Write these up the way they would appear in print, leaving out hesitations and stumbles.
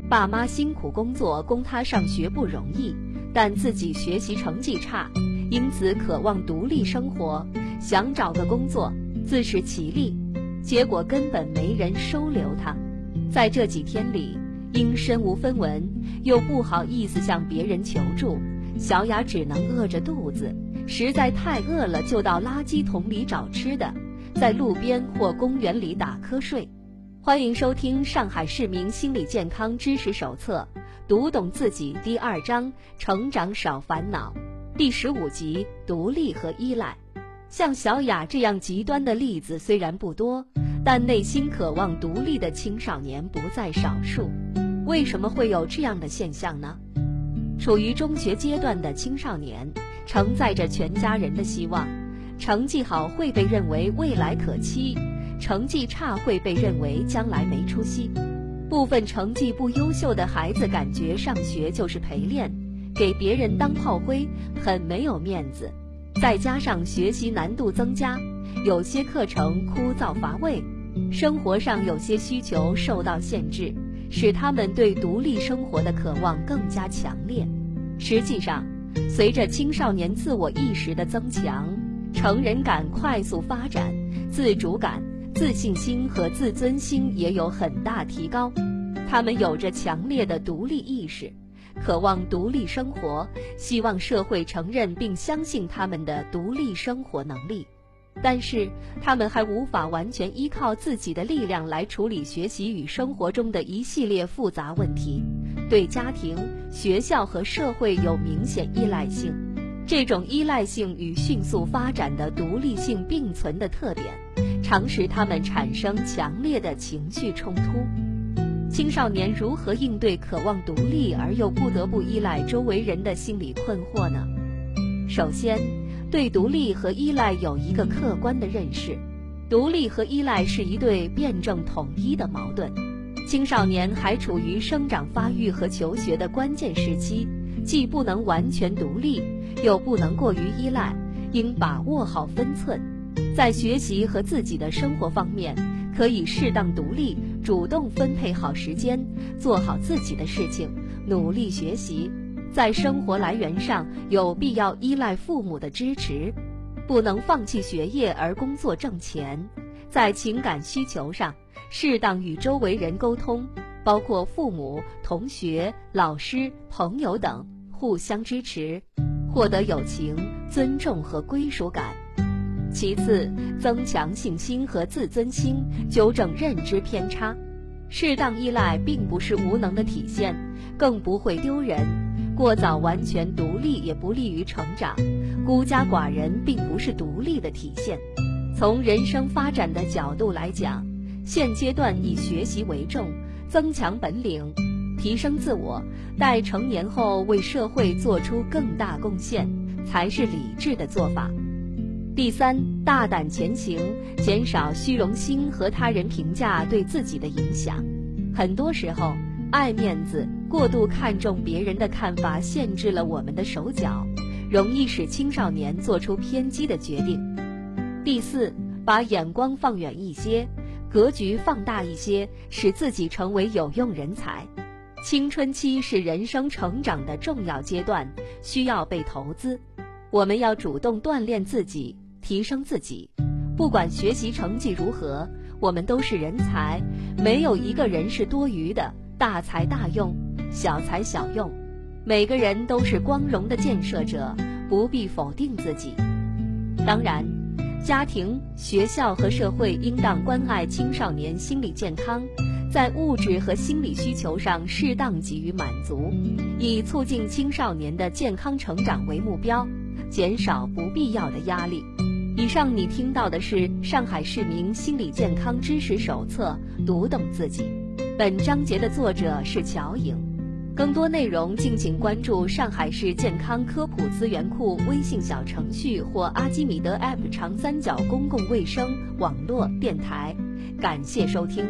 爸妈辛苦工作供他上学不容易，但自己学习成绩差，因此渴望独立生活，想找个工作自食其力，结果根本没人收留他。在这几天里，因身无分文，又不好意思向别人求助，小雅只能饿着肚子，实在太饿了就到垃圾桶里找吃的，在路边或公园里打瞌睡。欢迎收听上海市民心理健康知识手册，读懂自己第2章，成长少烦恼，第15集，独立和依赖。像小雅这样极端的例子虽然不多，但内心渴望独立的青少年不在少数。为什么会有这样的现象呢？处于中学阶段的青少年承载着全家人的希望，成绩好会被认为未来可期，成绩差会被认为将来没出息。部分成绩不优秀的孩子感觉上学就是陪练，给别人当炮灰，很没有面子。再加上学习难度增加，有些课程枯燥乏味，生活上有些需求受到限制，使他们对独立生活的渴望更加强烈。实际上，随着青少年自我意识的增强，成人感快速发展，自主感、自信心和自尊心也有很大提高，他们有着强烈的独立意识，渴望独立生活，希望社会承认并相信他们的独立生活能力。但是他们还无法完全依靠自己的力量来处理学习与生活中的一系列复杂问题，对家庭、学校和社会有明显依赖性。这种依赖性与迅速发展的独立性并存的特点，常使他们产生强烈的情绪冲突。青少年如何应对渴望独立而又不得不依赖周围人的心理困惑呢？首先，对独立和依赖有一个客观的认识，独立和依赖是一对辩证统一的矛盾。青少年还处于生长发育和求学的关键时期，既不能完全独立，又不能过于依赖，应把握好分寸。在学习和自己的生活方面，可以适当独立，主动分配好时间，做好自己的事情，努力学习。在生活来源上，有必要依赖父母的支持，不能放弃学业而工作挣钱。在情感需求上，适当与周围人沟通，包括父母、同学、老师、朋友等，互相支持，获得友情、尊重和归属感。其次，增强信心和自尊心，纠正认知偏差。适当依赖并不是无能的体现，更不会丢人。过早完全独立也不利于成长，孤家寡人并不是独立的体现。从人生发展的角度来讲，现阶段以学习为重，增强本领，提升自我，待成年后为社会做出更大贡献，才是理智的做法。第三，大胆前行，减少虚荣心和他人评价对自己的影响。很多时候，爱面子、过度看重别人的看法限制了我们的手脚，容易使青少年做出偏激的决定。第四，把眼光放远一些，格局放大一些，使自己成为有用人才。青春期是人生成长的重要阶段，需要被投资。我们要主动锻炼自己，提升自己。不管学习成绩如何，我们都是人才，没有一个人是多余的，大才大用，小才小用。每个人都是光荣的建设者，不必否定自己。当然，家庭、学校和社会应当关爱青少年心理健康，在物质和心理需求上适当给予满足，以促进青少年的健康成长为目标，减少不必要的压力。以上你听到的是上海市民心理健康知识手册，读懂自己。本章节的作者是乔颖。更多内容敬请关注上海市健康科普资源库微信小程序或阿基米德 App 长三角公共卫生网络电台。感谢收听。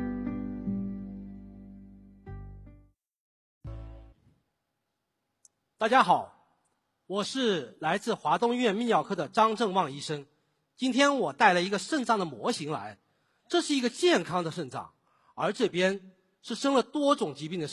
大家好，我是来自华东医院泌尿科的张正旺医生。今天我带了一个肾脏的模型来，这是一个健康的肾脏，而这边是生了多种疾病的